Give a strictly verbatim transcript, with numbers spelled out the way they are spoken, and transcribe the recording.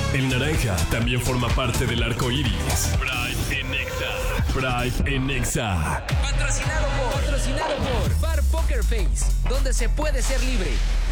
El naranja también forma parte del arco iris. Pride en Nexa. Pride en Nexa. Patrocinado por, patrocinado por Bar Poker Face, donde se puede ser libre.